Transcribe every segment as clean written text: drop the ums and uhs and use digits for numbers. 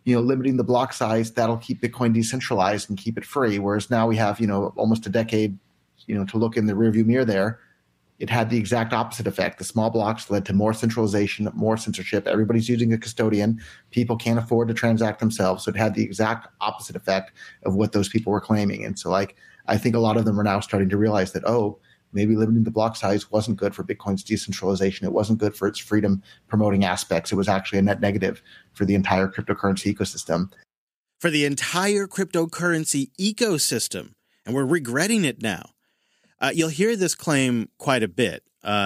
limiting the block size, that'll keep Bitcoin decentralized and keep it free. Whereas now we have, almost a decade, to look in the rearview mirror there. It had the exact opposite effect. The small blocks led to more centralization, more censorship. Everybody's using a custodian. People can't afford to transact themselves. So it had the exact opposite effect of what those people were claiming. And so I think a lot of them are now starting to realize that, maybe limiting the block size wasn't good for Bitcoin's decentralization. It wasn't good for its freedom promoting aspects. It was actually a net negative for the entire cryptocurrency ecosystem. For the entire cryptocurrency ecosystem. And we're regretting it now. You'll hear this claim quite a bit.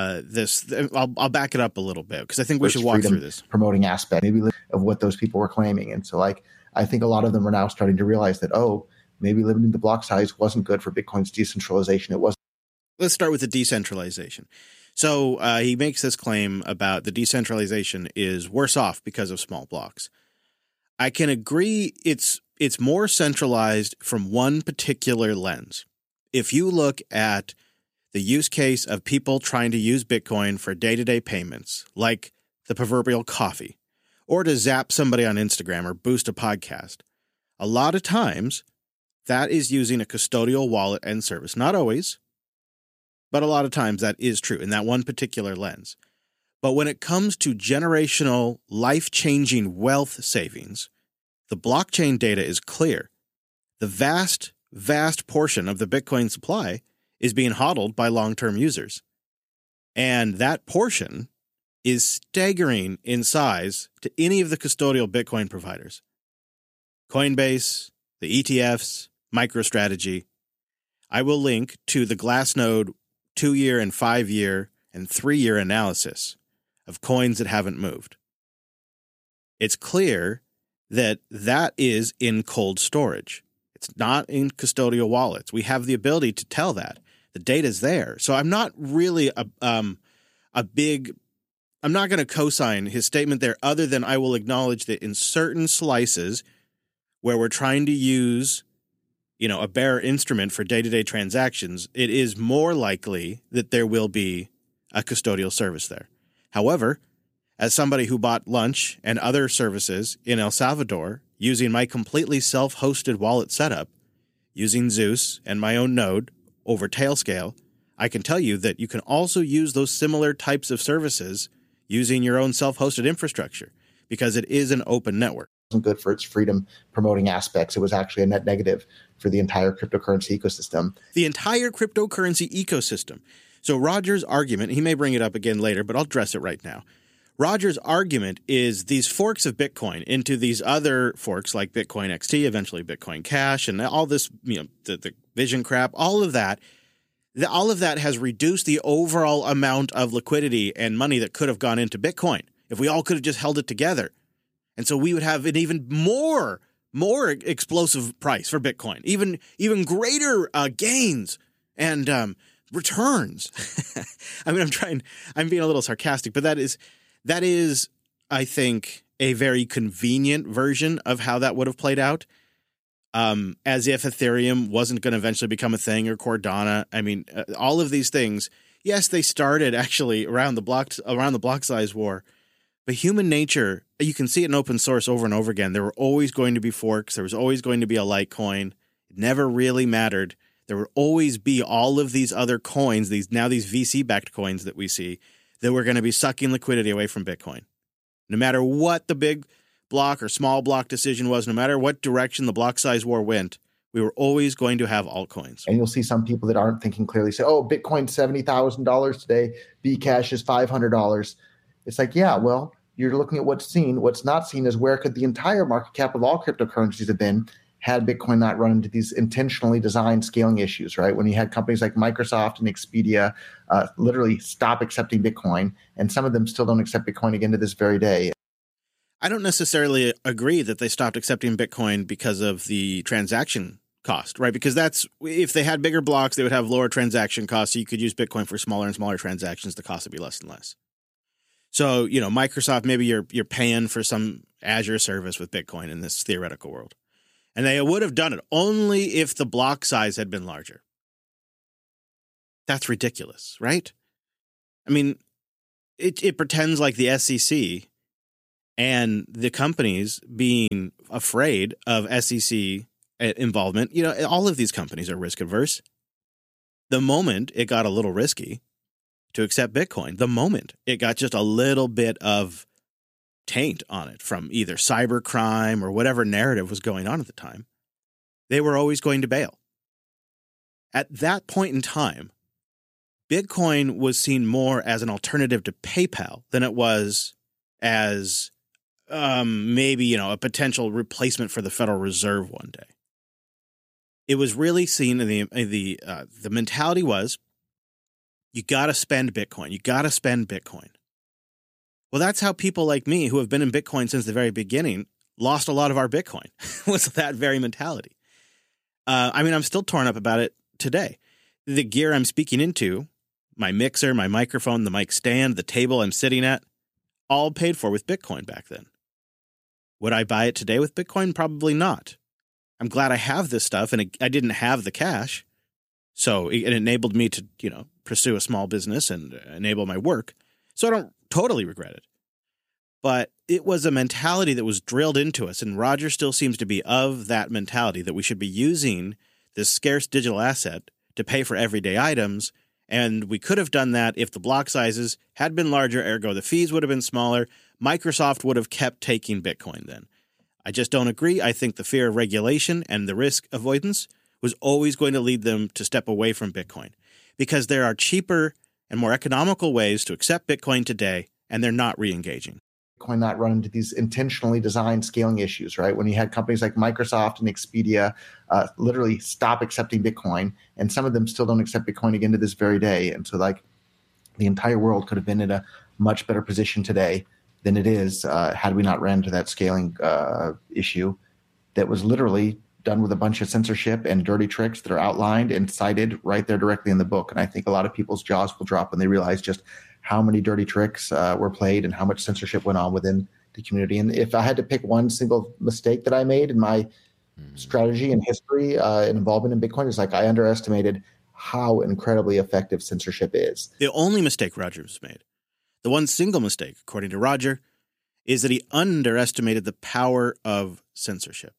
I'll back it up a little bit because I think we should walk through this. Promoting aspect maybe of what those people were claiming. And so I think a lot of them are now starting to realize that, maybe limiting the block size wasn't good for Bitcoin's decentralization. It wasn't. Let's start with the decentralization. So he makes this claim about the decentralization is worse off because of small blocks. I can agree it's more centralized from one particular lens. If you look at the use case of people trying to use Bitcoin for day-to-day payments, like the proverbial coffee, or to zap somebody on Instagram or boost a podcast, a lot of times that is using a custodial wallet and service. Not always, but a lot of times that is true in that one particular lens. But when it comes to generational, life-changing wealth savings, the blockchain data is clear. The vast portion of the Bitcoin supply is being hodled by long-term users. And that portion is staggering in size to any of the custodial Bitcoin providers. Coinbase, the ETFs, MicroStrategy. I will link to the Glassnode 2-year and 5-year and 3-year analysis of coins that haven't moved. It's clear that is in cold storage. It's not in custodial wallets. We have the ability to tell that. The data's there. So I'm not really I'm not going to co-sign his statement there other than I will acknowledge that in certain slices where we're trying to use, a bearer instrument for day-to-day transactions, it is more likely that there will be a custodial service there. However, as somebody who bought lunch and other services in El Salvador using my completely self-hosted wallet setup, using Zeus and my own node over Tailscale, I can tell you that you can also use those similar types of services using your own self-hosted infrastructure because it is an open network. It wasn't good for its freedom promoting aspects. It was actually a net negative for the entire cryptocurrency ecosystem. The entire cryptocurrency ecosystem. So Roger's argument, he may bring it up again later, but I'll address it right now. Roger's argument is these forks of Bitcoin into these other forks like Bitcoin XT, eventually Bitcoin Cash, and all this, the Vision crap, all of that has reduced the overall amount of liquidity and money that could have gone into Bitcoin if we all could have just held it together. And so we would have an even more explosive price for Bitcoin, even greater gains and returns. I mean, I'm being a little sarcastic, but that is, I think, a very convenient version of how that would have played out. As if Ethereum wasn't going to eventually become a thing, or Cardano. I mean, all of these things, yes, they started actually around the block size war, but human nature, you can see it in open source over and over again. There were always going to be forks. There was always going to be a Litecoin. It never really mattered. There would always be all of these other coins, these VC-backed coins that we see, that were going to be sucking liquidity away from Bitcoin. No matter what the big block or small block decision was, no matter what direction the block size war went, we were always going to have altcoins. And you'll see some people that aren't thinking clearly say, Bitcoin's $70,000 today, Bcash is $500. It's like, yeah, well, you're looking at what's seen. What's not seen is where could the entire market cap of all cryptocurrencies have been had Bitcoin not run into these intentionally designed scaling issues, right? When you had companies like Microsoft and Expedia literally stop accepting Bitcoin, and some of them still don't accept Bitcoin again to this very day. I don't necessarily agree that they stopped accepting Bitcoin because of the transaction cost, right? Because if they had bigger blocks, they would have lower transaction costs. So you could use Bitcoin for smaller and smaller transactions. The cost would be less and less. So, Microsoft, maybe you're paying for some Azure service with Bitcoin in this theoretical world. And they would have done it only if the block size had been larger. That's ridiculous, right? I mean, it pretends like the SEC and the companies being afraid of SEC involvement. You know, all of these companies are risk averse. The moment it got a little risky to accept Bitcoin, the moment it got just a little bit of taint on it from either cybercrime or whatever narrative was going on at the time, they were always going to bail. At that point in time, Bitcoin was seen more as an alternative to PayPal than it was as maybe, you know, a potential replacement for the Federal Reserve one day. It was really seen the mentality was, you got to spend Bitcoin. You got to spend Bitcoin. Well, that's how people like me who have been in Bitcoin since the very beginning lost a lot of our Bitcoin, was that very mentality. I mean, I'm still torn up about it today. The gear I'm speaking into, my mixer, my microphone, the mic stand, the table I'm sitting at, all paid for with Bitcoin back then. Would I buy it today with Bitcoin? Probably not. I'm glad I have this stuff, and I didn't have the cash, so it enabled me to, you know, pursue a small business and enable my work. So I don't totally regret it. But it was a mentality that was drilled into us, and Roger still seems to be of that mentality that we should be using this scarce digital asset to pay for everyday items, and we could have done that if the block sizes had been larger, ergo the fees would have been smaller. Microsoft would have kept taking Bitcoin then. I just don't agree. I think the fear of regulation and the risk avoidance was always going to lead them to step away from Bitcoin, because there are cheaper and more economical ways to accept Bitcoin today, and they're not re-engaging. Bitcoin not run into these intentionally designed scaling issues, right? When you had companies like Microsoft and Expedia literally stop accepting Bitcoin, and some of them still don't accept Bitcoin again to this very day. And so, like, the entire world could have been in a much better position today than it is had we not ran into that scaling issue that was literally done with a bunch of censorship and dirty tricks that are outlined and cited right there directly in the book. And I think a lot of people's jaws will drop when they realize just how many dirty tricks were played and how much censorship went on within the community. And if I had to pick one single mistake that I made in my strategy and history and involvement in Bitcoin, is like I underestimated how incredibly effective censorship is. The only mistake Roger's made, the one single mistake, according to Roger, is that he underestimated the power of censorship.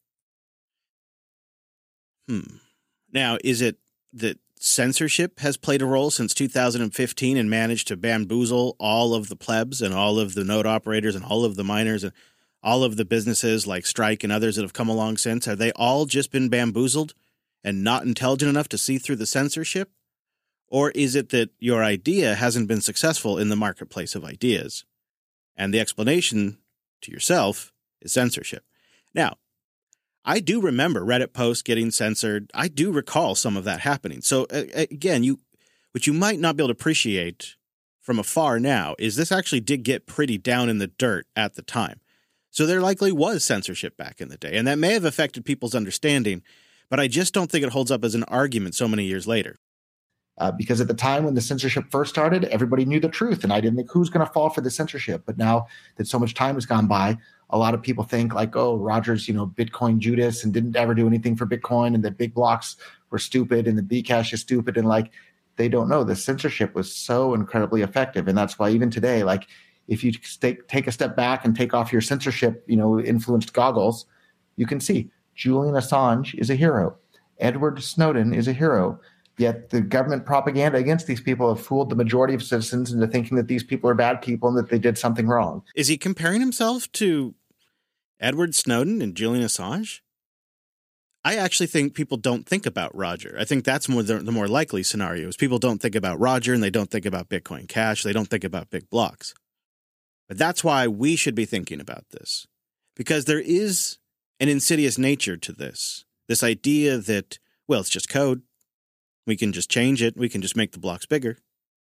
Now, is it that censorship has played a role since 2015 and managed to bamboozle all of the plebs and all of the node operators and all of the miners and all of the businesses like Strike and others that have come along since? Have they all just been bamboozled and not intelligent enough to see through the censorship? Or is it that your idea hasn't been successful in the marketplace of ideas? And the explanation to yourself is censorship. Now, I do remember Reddit posts getting censored. I do recall some of that happening. So again, what you might not be able to appreciate from afar now is this actually did get pretty down in the dirt at the time. So there likely was censorship back in the day, and that may have affected people's understanding, but I just don't think it holds up as an argument so many years later. Because at the time when the censorship first started, everybody knew the truth, and I didn't think who's going to fall for the censorship. But now that so much time has gone by, a lot of people think like, oh, Roger's, Bitcoin Judas and didn't ever do anything for Bitcoin, and the big blocks were stupid and the Bcash is stupid. And like, they don't know the censorship was so incredibly effective. And that's why even today, like, if you take a step back and take off your censorship, influenced goggles, you can see Julian Assange is a hero. Edward Snowden is a hero. Yet the government propaganda against these people have fooled the majority of citizens into thinking that these people are bad people and that they did something wrong. Is he comparing himself to Edward Snowden and Julian Assange? I actually think people don't think about Roger. I think that's the more likely scenario is people don't think about Roger and they don't think about Bitcoin Cash. They don't think about big blocks. But that's why we should be thinking about this, because there is an insidious nature to this idea that, well, it's just code. We can just change it. We can just make the blocks bigger.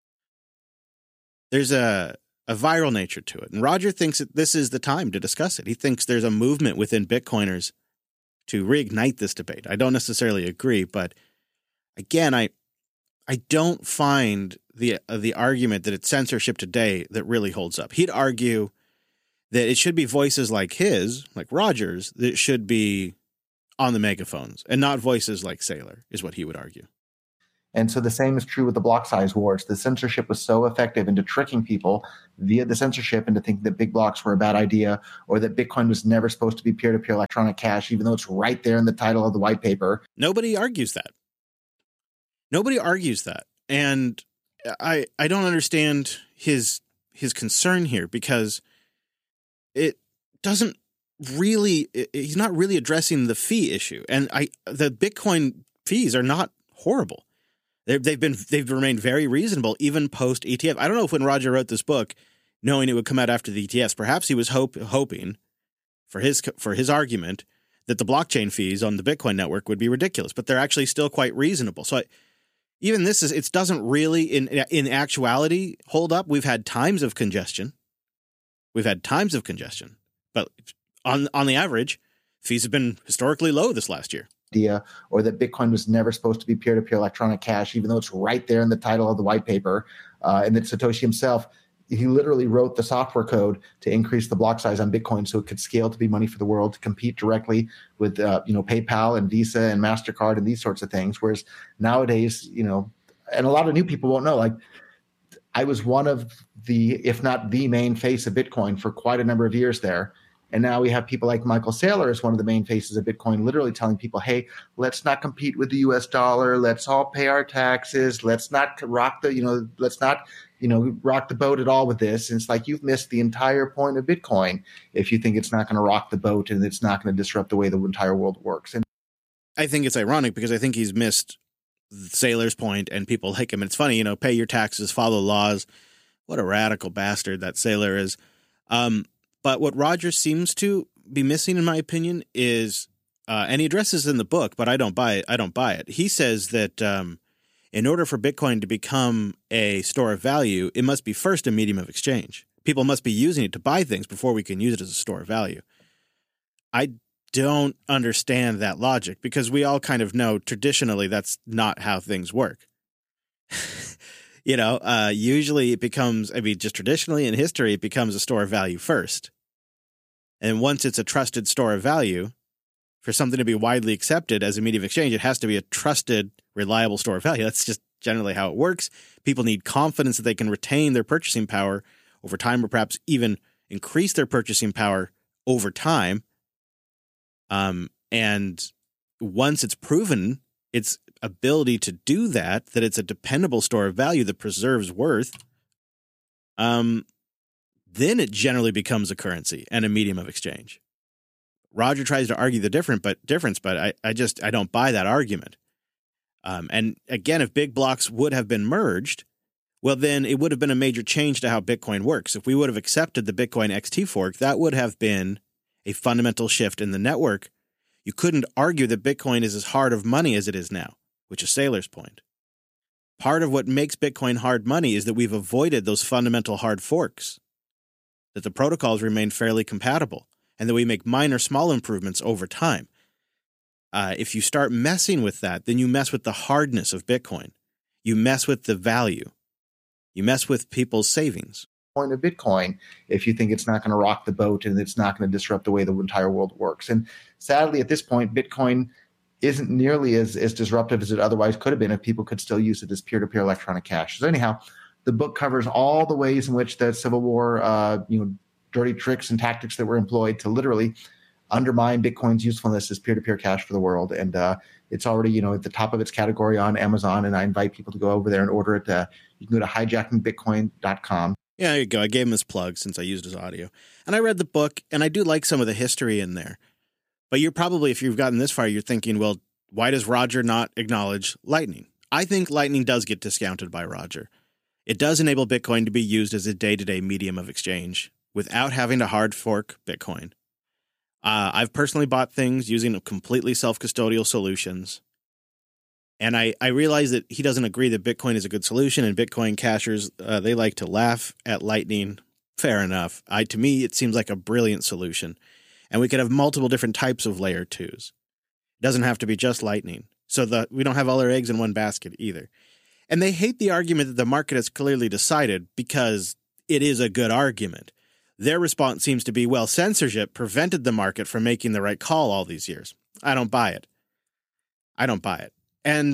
There's a viral nature to it. And Roger thinks that this is the time to discuss it. He thinks there's a movement within Bitcoiners to reignite this debate. I don't necessarily agree, but again, I don't find the argument that it's censorship today that really holds up. He'd argue that it should be voices like his, like Roger's, that should be on the megaphones and not voices like Saylor, is what he would argue. And so the same is true with the block size wars. The censorship was so effective into tricking people via the censorship into thinking that big blocks were a bad idea, or that Bitcoin was never supposed to be peer-to-peer electronic cash, even though it's right there in the title of the white paper. Nobody argues that. Nobody argues that. And I don't understand his concern here, because it doesn't really, he's not really addressing the fee issue. And the Bitcoin fees are not horrible. They've remained very reasonable even post ETF. I don't know if when Roger wrote this book, knowing it would come out after the ETFs, perhaps he was hoping for his argument that the blockchain fees on the Bitcoin network would be ridiculous, but they're actually still quite reasonable. So even this it doesn't really in actuality hold up. We've had times of congestion. But on the average, fees have been historically low this last year. Or that Bitcoin was never supposed to be peer-to-peer electronic cash, even though it's right there in the title of the white paper. And that Satoshi himself, he literally wrote the software code to increase the block size on Bitcoin so it could scale to be money for the world, to compete directly with PayPal and Visa and MasterCard and these sorts of things. Whereas nowadays, and a lot of new people won't know, like, I was one of the, if not the main face of Bitcoin for quite a number of years there. And now we have people like Michael Saylor as one of the main faces of Bitcoin, literally telling people, hey, let's not compete with the US dollar. Let's all pay our taxes. Let's not rock the, rock the boat at all with this. And it's like, you've missed the entire point of Bitcoin if you think it's not going to rock the boat and it's not going to disrupt the way the entire world works. And I think it's ironic because I think he's missed Saylor's point and people like him. And it's funny, pay your taxes, follow laws. What a radical bastard that Saylor is. But what Roger seems to be missing, in my opinion, is, and he addresses in the book, but I don't buy it. He says that in order for Bitcoin to become a store of value, it must be first a medium of exchange. People must be using it to buy things before we can use it as a store of value. I don't understand that logic, because we all kind of know traditionally that's not how things work. Usually it becomes, just traditionally in history, it becomes a store of value first. And once it's a trusted store of value, for something to be widely accepted as a medium of exchange, it has to be a trusted, reliable store of value. That's just generally how it works. People need confidence that they can retain their purchasing power over time, or perhaps even increase their purchasing power over time. And once it's proven its ability to do that it's a dependable store of value that preserves worth, then it generally becomes a currency and a medium of exchange. Roger tries to argue the difference, but I don't buy that argument. And again, if big blocks would have been merged, well, then it would have been a major change to how Bitcoin works. If we would have accepted the Bitcoin XT fork, that would have been a fundamental shift in the network. You couldn't argue that Bitcoin is as hard of money as it is now, which is Saylor's point. Part of what makes Bitcoin hard money is that we've avoided those fundamental hard forks, that the protocols remain fairly compatible, and that we make minor small improvements over time. If you start messing with that, then you mess with the hardness of Bitcoin. You mess with the value. You mess with people's savings. Point of Bitcoin if you think it's not going to rock the boat and it's not going to disrupt the way the entire world works. And sadly, at this point, Bitcoin isn't nearly as disruptive as it otherwise could have been if people could still use it as peer-to-peer electronic cash. So anyhow, the book covers all the ways in which the Civil War, dirty tricks and tactics that were employed to literally undermine Bitcoin's usefulness as peer-to-peer cash for the world. And it's already, at the top of its category on Amazon. And I invite people to go over there and order it. You can go to hijackingbitcoin.com. Yeah, there you go. I gave him his plug since I used his audio. And I read the book, and I do like some of the history in there. But you're probably, if you've gotten this far, you're thinking, well, why does Roger not acknowledge Lightning? I think Lightning does get discounted by Roger. It does enable Bitcoin to be used as a day-to-day medium of exchange without having to hard fork Bitcoin. I've personally bought things using completely self-custodial solutions. And I realize that he doesn't agree that Bitcoin is a good solution, and Bitcoin cashers, they like to laugh at Lightning. Fair enough. To me, it seems like a brilliant solution. And we could have multiple different types of layer 2s. It doesn't have to be just Lightning. So we don't have all our eggs in one basket either. And they hate the argument that the market has clearly decided, because it is a good argument. Their response seems to be, well, censorship prevented the market from making the right call all these years. I don't buy it. And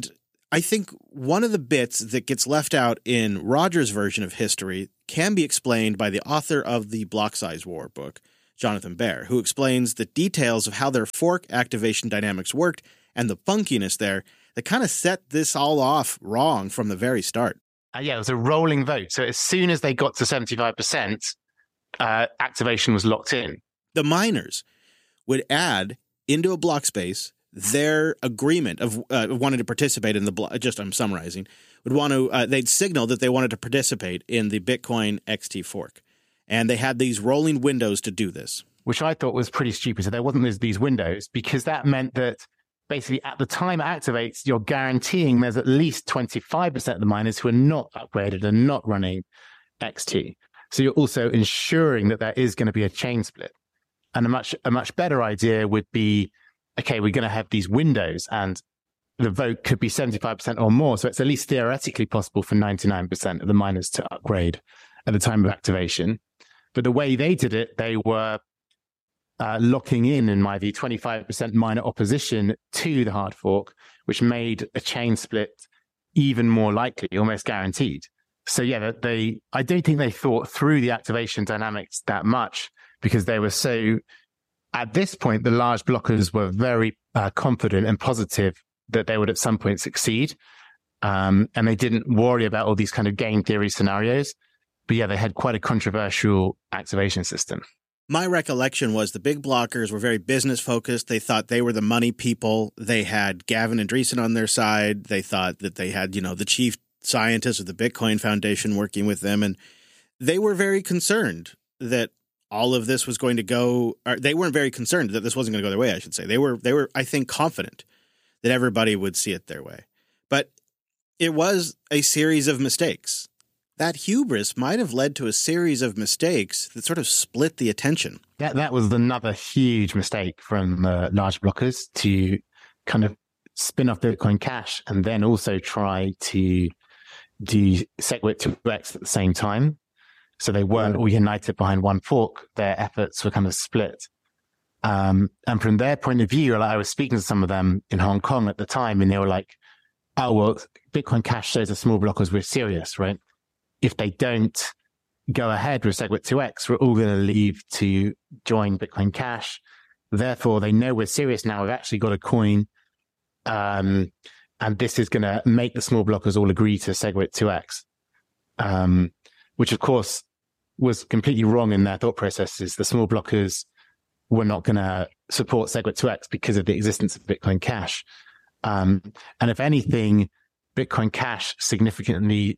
I think one of the bits that gets left out in Roger's version of history can be explained by the author of the Block Size War book, Jonathan Baer, who explains the details of how their fork activation dynamics worked and the funkiness there that kind of set this all off wrong from the very start. Yeah, it was a rolling vote. So as soon as they got to 75%, activation was locked in. The miners would add into a block space their agreement of wanting to participate in the block. Just I'm summarizing. Would want to. They'd signal that they wanted to participate in the Bitcoin XT fork, and they had these rolling windows to do this, which I thought was pretty stupid. So there wasn't these windows because that meant that basically at the time it activates, you're guaranteeing there's at least 25% of the miners who are not upgraded and not running XT. So you're also ensuring that there is going to be a chain split. And a much better idea would be, okay, we're going to have these windows and the vote could be 75% or more. So it's at least theoretically possible for 99% of the miners to upgrade at the time of activation. But the way they did it, they were locking in my view, 25% miner opposition to the hard fork, which made a chain split even more likely, almost guaranteed. So yeah, I don't think they thought through the activation dynamics that much because they were so, at this point, the large blockers were very confident and positive that they would at some point succeed. And they didn't worry about all these kind of game theory scenarios. But yeah, they had quite a controversial activation system. My recollection was the big blockers were very business focused. They thought they were the money people. They had Gavin Andresen on their side. They thought that they had, the chief scientist of the Bitcoin Foundation working with them. And they were very concerned that all of this was going to go, or they weren't very concerned that this wasn't going to go their way, I should say. They were, I think, confident that everybody would see it their way. But it was a series of mistakes. That hubris might have led to a series of mistakes that sort of split the attention. That was another huge mistake from the large blockers to kind of spin off Bitcoin Cash and then also try to do SegWit 2x at the same time. So they weren't all united behind one fork. Their efforts were kind of split. And from their point of view, I was speaking to some of them in Hong Kong at the time, and they were like, oh, well, Bitcoin Cash shows the small blockers we're serious, right? If they don't go ahead with SegWit 2x, we're all going to leave to join Bitcoin Cash. Therefore, they know we're serious now. We've actually got a coin. And this is going to make the small blockers all agree to SegWit 2x, which, of course, was completely wrong in their thought processes. The small blockers were not going to support SegWit 2x because of the existence of Bitcoin Cash. And if anything, Bitcoin Cash significantly,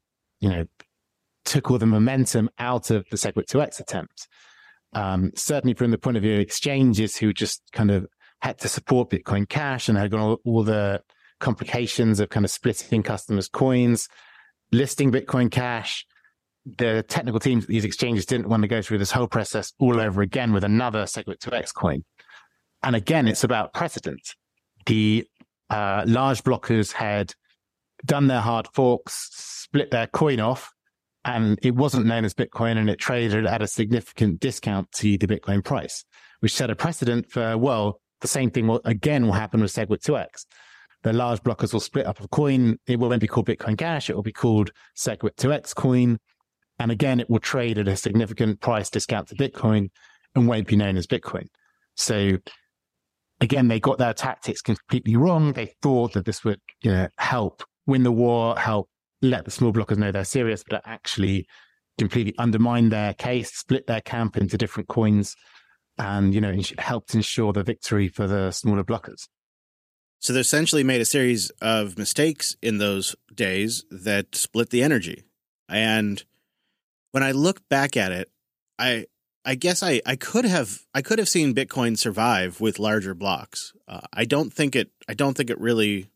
took all the momentum out of the SegWit 2x attempt. Certainly from the point of view of exchanges who just kind of had to support Bitcoin Cash and had got all the complications of kind of splitting customers' coins, listing Bitcoin Cash. The technical teams at these exchanges didn't want to go through this whole process all over again with another SegWit 2x coin. And again, it's about precedent. The large blockers had done their hard forks, split their coin off, and it wasn't known as Bitcoin, and it traded at a significant discount to the Bitcoin price, which set a precedent for, well, the same thing will happen with SegWit 2x. The large blockers will split up a coin. It won't be called Bitcoin Cash. It will be called SegWit 2x coin. And again, it will trade at a significant price discount to Bitcoin and won't be known as Bitcoin. So again, they got their tactics completely wrong. They thought that this would help win the war, help let the small blockers know they're serious, but it actually completely undermined their case, split their camp into different coins, and helped ensure the victory for the smaller blockers. So they essentially made a series of mistakes in those days that split the energy. And when I look back at it, I guess I could have seen Bitcoin survive with larger blocks. I don't think it really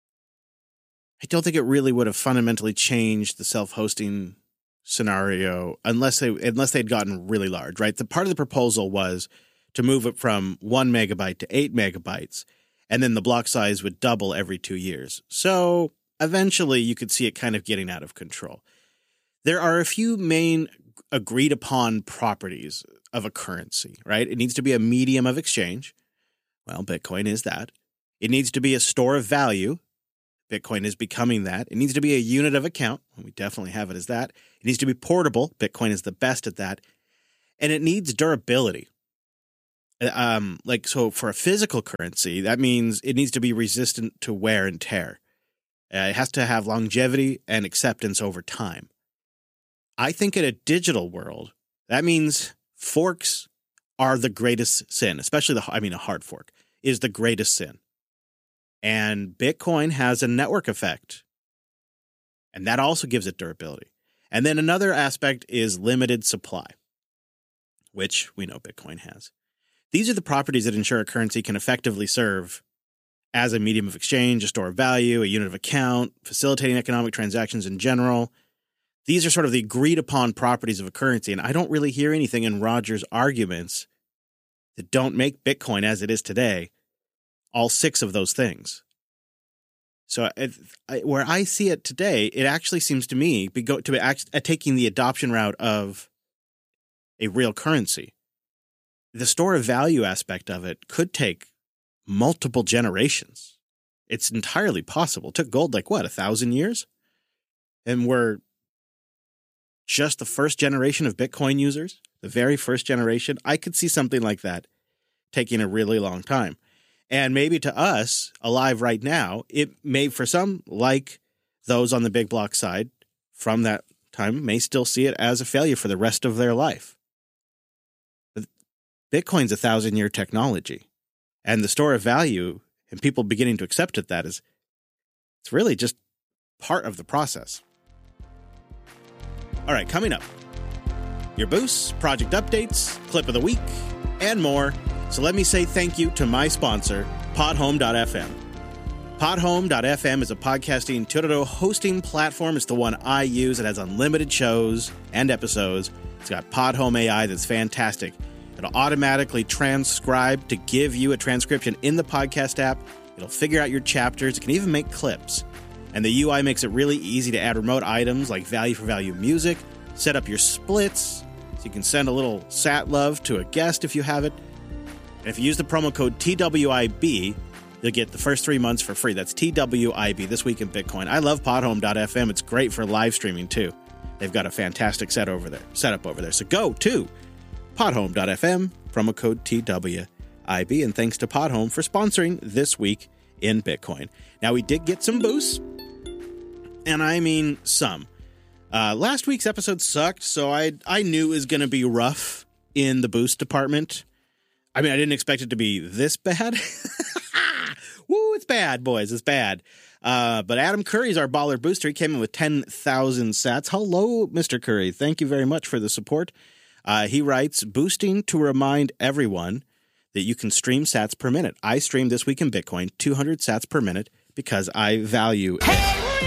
would have fundamentally changed the self-hosting scenario unless they'd gotten really large, right? The part of the proposal was to move it from 1 megabyte to 8 megabytes, and then the block size would double every 2 years. So eventually you could see it kind of getting out of control. There are a few main agreed upon properties of a currency, right? It needs to be a medium of exchange. Well, Bitcoin is that. It needs to be a store of value. Bitcoin is becoming that. It needs to be a unit of account. We definitely have it as that. It needs to be portable. Bitcoin is the best at that. And it needs durability. So for a physical currency, that means it needs to be resistant to wear and tear. It has to have longevity and acceptance over time. I think in a digital world, that means forks are the greatest sin, especially a hard fork is the greatest sin. And Bitcoin has a network effect. And that also gives it durability. And then another aspect is limited supply, which we know Bitcoin has. These are the properties that ensure a currency can effectively serve as a medium of exchange, a store of value, a unit of account, facilitating economic transactions in general. These are sort of the agreed upon properties of a currency. And I don't really hear anything in Roger's arguments that don't make Bitcoin as it is today all 6 of those things. So where I see it today, it actually seems to me taking the adoption route of a real currency. The store of value aspect of it could take multiple generations. It's entirely possible. It took gold 1,000 years? And we're just the first generation of Bitcoin users, the very first generation. I could see something like that taking a really long time. And maybe to us, alive right now, it may, for some, like those on the big block side from that time, may still see it as a failure for the rest of their life. But Bitcoin's a 1,000-year technology. And the store of value and people beginning to accept it, it's really just part of the process. All right, coming up, your boosts, project updates, clip of the week, and more. So let me say thank you to my sponsor, Podhome.fm. Podhome.fm is a podcasting tutorial hosting platform. It's the one I use. It has unlimited shows and episodes. It's got Podhome AI that's fantastic. It'll automatically transcribe to give you a transcription in the podcast app. It'll figure out your chapters. It can even make clips. And the UI makes it really easy to add remote items like value for value music, set up your splits, so you can send a little sat love to a guest if you have it. And if you use the promo code TWIB, you'll get the first 3 months for free. That's TWIB, This Week in Bitcoin. I love Podhome.fm. It's great for live streaming, too. They've got a fantastic setup over there. So go to Podhome.fm, promo code TWIB. And thanks to Podhome for sponsoring This Week in Bitcoin. Now, we did get some boosts, and I mean some. Last week's episode sucked, so I knew it was going to be rough in the boost department. I mean, I didn't expect it to be this bad. Woo, it's bad, boys. It's bad. But Adam Curry's our baller booster. He came in with 10,000 sats. Hello, Mr. Curry. Thank you very much for the support. He writes, boosting to remind everyone that you can stream sats per minute. I stream This Week in Bitcoin 200 sats per minute because I value it.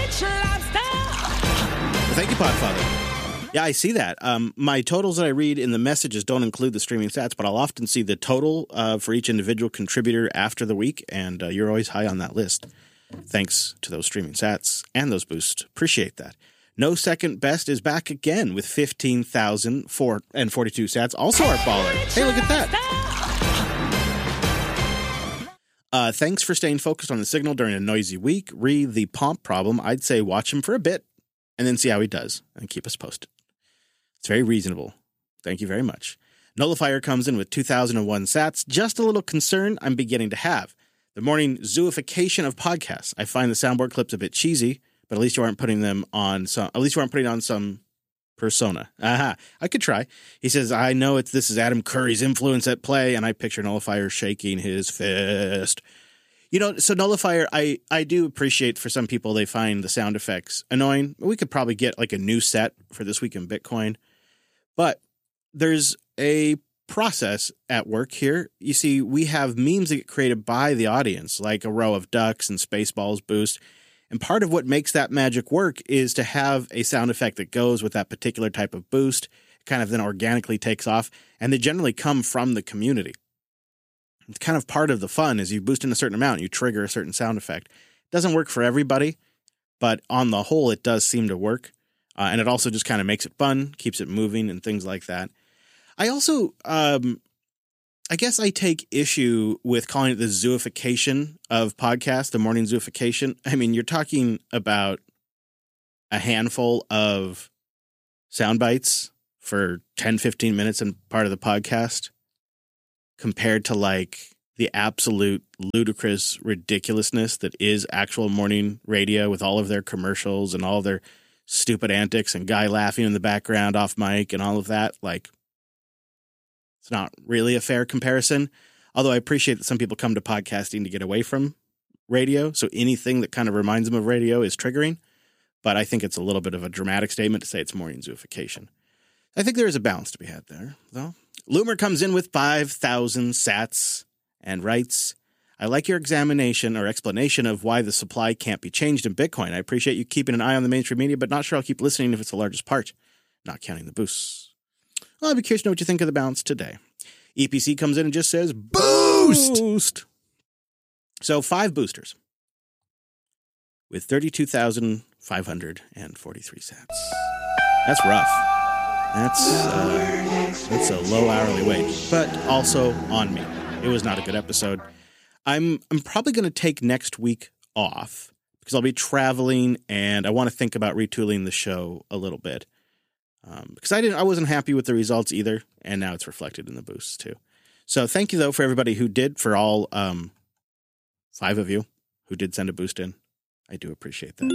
Well, thank you, Podfather. Yeah, I see that. My totals that I read in the messages don't include the streaming stats, but I'll often see the total for each individual contributor after the week, and you're always high on that list. Thanks to those streaming sats and those boosts. Appreciate that. No Second Best is back again with 15,042 sats. Also our baller. Hey, look at that. Thanks for staying focused on the signal during a noisy week. Read the Pomp problem. I'd say watch him for a bit and then see how he does and keep us posted. It's very reasonable. Thank you very much. Nullifier comes in with 2,001 sats. Just a little concern I'm beginning to have. The morning zooification of podcasts. I find the soundboard clips a bit cheesy, but at least you aren't putting them on some. At least you aren't putting on some persona. Aha! I could try. He says, "I know this is Adam Curry's influence at play," and I picture Nullifier shaking his fist. You know, so Nullifier, I do appreciate for some people they find the sound effects annoying. We could probably get like a new set for This Week in Bitcoin, but there's a process at work here. You see, we have memes that get created by the audience, like a row of ducks and Spaceballs boost. And part of what makes that magic work is to have a sound effect that goes with that particular type of boost, it kind of then organically takes off, and they generally come from the community. It's kind of part of the fun is you boost in a certain amount, you trigger a certain sound effect. It doesn't work for everybody, but on the whole, it does seem to work. And it also just kind of makes it fun, keeps it moving and things like that. I also, I guess I take issue with calling it the zooification of podcasts, the morning zooification. I mean, you're talking about a handful of sound bites for 10, 15 minutes in part of the podcast compared to like the absolute ludicrous ridiculousness that is actual morning radio with all of their commercials and all of their stupid antics and guy laughing in the background off mic and all of that. Like, it's not really a fair comparison, although I appreciate that some people come to podcasting to get away from radio. So anything that kind of reminds them of radio is triggering. But I think it's a little bit of a dramatic statement to say it's morning zooification. I think there is a balance to be had there, though. Loomer comes in with 5,000 sats and writes, I like your examination or explanation of why the supply can't be changed in Bitcoin. I appreciate you keeping an eye on the mainstream media, but not sure I'll keep listening if it's the largest part, not counting the boosts. Well, I'd be curious to know what you think of the balance today. EPC comes in and just says, boost! So 5 boosters with 32,543 sats. That's rough. That's a low hourly wage, but also on me. It was not a good episode. I'm probably going to take next week off because I'll be traveling and I want to think about retooling the show a little bit. Because I wasn't happy with the results either, and now it's reflected in the boosts too. So thank you though for everybody who did, for all 5 of you who did send a boost in. I do appreciate that.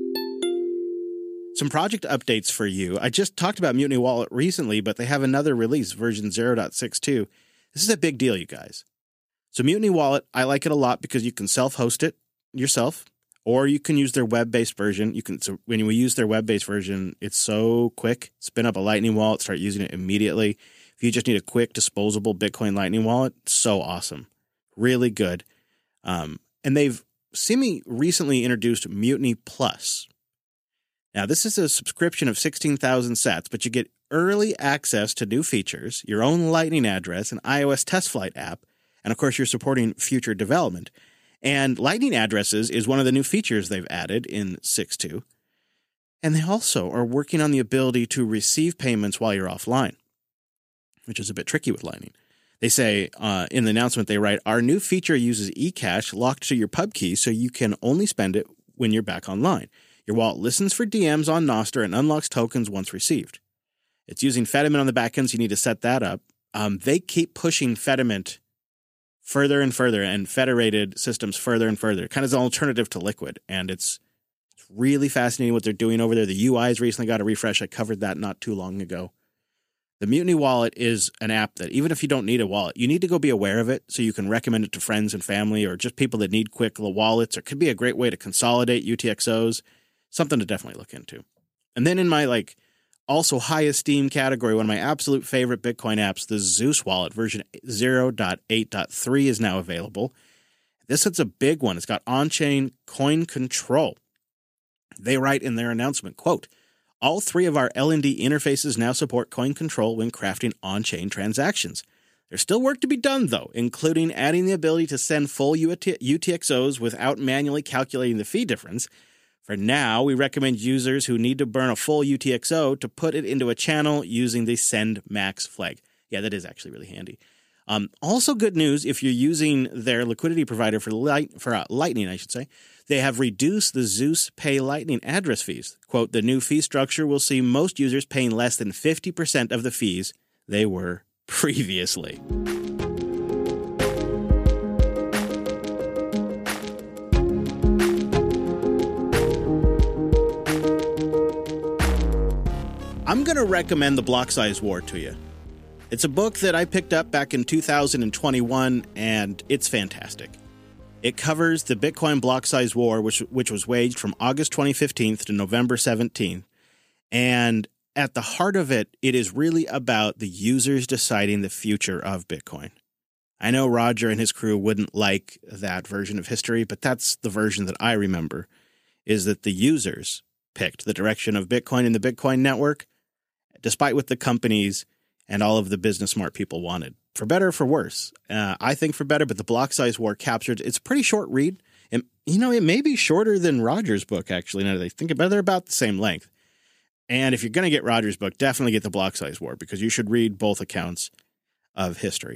Some project updates for you. I just talked about Mutiny Wallet recently, but they have another release, version 0.62. This is a big deal, you guys. So Mutiny Wallet, I like it a lot because you can self-host it yourself, or you can use their web-based version. So when you use their web-based version, it's so quick. Spin up a Lightning wallet, start using it immediately. If you just need a quick, disposable Bitcoin Lightning wallet, so awesome. Really good. And they've recently introduced Mutiny Plus. Now, this is a subscription of 16,000 sats, but you get early access to new features, your own Lightning address, an iOS test flight app, and of course, you're supporting future development. And Lightning addresses is one of the new features they've added in 6.2. And they also are working on the ability to receive payments while you're offline, which is a bit tricky with Lightning. They say in the announcement, they write, our new feature uses eCash locked to your pub key so you can only spend it when you're back online. Your wallet listens for DMs on Nostr and unlocks tokens once received. It's using Fedimint on the backend, so you need to set that up. They keep pushing Fedimint further and further, and federated systems further and further, kind of as an alternative to Liquid. And it's really fascinating what they're doing over there. The UI's recently got a refresh. I covered that not too long ago. The Mutiny Wallet is an app that even if you don't need a wallet, you need to go be aware of it so you can recommend it to friends and family or just people that need quick wallets. Or it could be a great way to consolidate UTXOs. Something to definitely look into. And then in my also high esteem category, one of my absolute favorite Bitcoin apps, the Zeus wallet version 0.8.3 is now available. This is a big one. It's got on-chain coin control. They write in their announcement, quote, all 3 of our LND interfaces now support coin control when crafting on-chain transactions. There's still work to be done, though, including adding the ability to send full UTXOs without manually calculating the fee difference. For now, we recommend users who need to burn a full UTXO to put it into a channel using the send max flag. Yeah, that is actually really handy. Also good news, if you're using their liquidity provider for Lightning, I should say, they have reduced the Zeus Pay Lightning address fees. Quote, the new fee structure will see most users paying less than 50% of the fees they were previously. I'm going to recommend The Block Size War to you. It's a book that I picked up back in 2021, and it's fantastic. It covers the Bitcoin block size war, which was waged from August 2015 to November 17th. And at the heart of it, it is really about the users deciding the future of Bitcoin. I know Roger and his crew wouldn't like that version of history, but that's the version that I remember, is that the users picked the direction of Bitcoin and the Bitcoin network, despite what the companies and all of the business smart people wanted. For better or for worse. I think for better, but the block size war captured, it's a pretty short read. And, it may be shorter than Roger's book, actually, now that I think about it. They're about the same length. And if you're going to get Roger's book, definitely get the block size war, because you should read both accounts of history.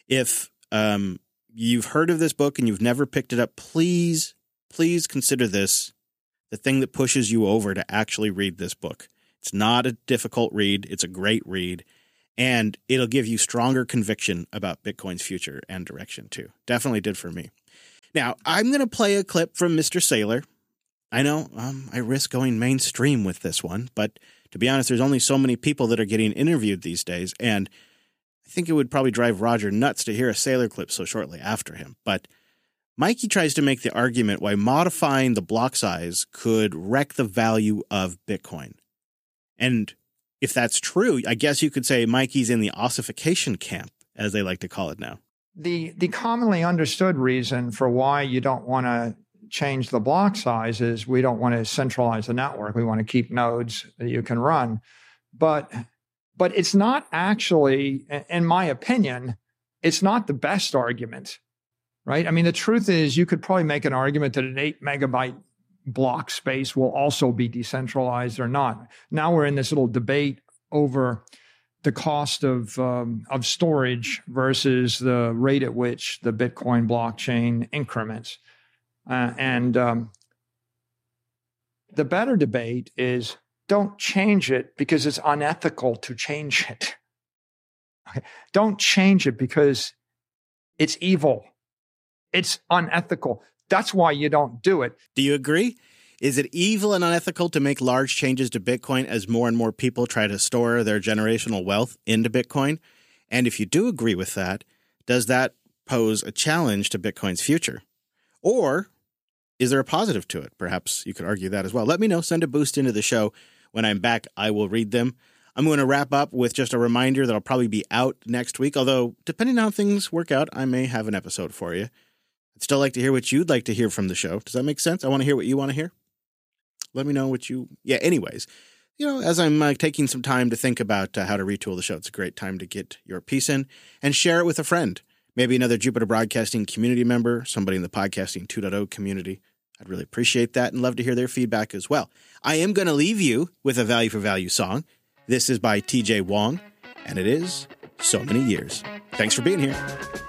If you've heard of this book and you've never picked it up, please consider this the thing that pushes you over to actually read this book. It's not a difficult read. It's a great read. And it'll give you stronger conviction about Bitcoin's future and direction too. Definitely did for me. Now, I'm going to play a clip from Mr. Saylor. I know I risk going mainstream with this one, but to be honest, there's only so many people that are getting interviewed these days, and I think it would probably drive Roger nuts to hear a Saylor clip so shortly after him. But Mikey tries to make the argument why modifying the block size could wreck the value of Bitcoin. And if that's true, I guess you could say Mikey's in the ossification camp, as they like to call it now. The commonly understood reason for why you don't want to change the block size is we don't want to centralize the network. We want to keep nodes that you can run. But it's not actually, in my opinion, it's not the best argument, right? I mean, the truth is you could probably make an argument that an 8 megabyte block space will also be decentralized or not. Now we're in this little debate over the cost of storage versus the rate at which the Bitcoin blockchain increments. The better debate is don't change it because it's unethical to change it. Okay. Don't change it because it's evil. It's unethical. That's why you don't do it. Do you agree? Is it evil and unethical to make large changes to Bitcoin as more and more people try to store their generational wealth into Bitcoin? And if you do agree with that, does that pose a challenge to Bitcoin's future? Or is there a positive to it? Perhaps you could argue that as well. Let me know. Send a boost into the show. When I'm back, I will read them. I'm going to wrap up with just a reminder that I'll probably be out next week, although depending on how things work out, I may have an episode for you. I'd still like to hear what you'd like to hear from the show. Does that make sense? I want to hear what you want to hear. Let me know what you... Yeah, anyways, as I'm taking some time to think about how to retool the show, it's a great time to get your piece in and share it with a friend. Maybe another Jupiter Broadcasting community member, somebody in the Podcasting 2.0 community. I'd really appreciate that and love to hear their feedback as well. I am going to leave you with a Value for Value song. This is by TJ Wong, and it is So Many Years. Thanks for being here.